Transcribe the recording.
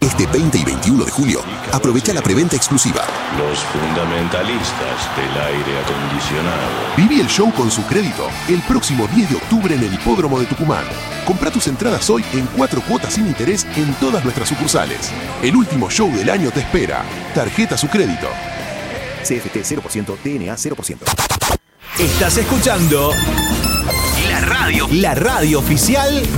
Este 20 y 21 de julio, aprovecha la preventa exclusiva. Los fundamentalistas del aire acondicionado. Viví el show con su crédito el próximo 10 de octubre en el Hipódromo de Tucumán. Compra tus entradas hoy en 4 cuotas sin interés en todas nuestras sucursales. El último show del año te espera. Tarjeta su crédito. CFT 0%, DNA 0%. Estás escuchando la radio oficial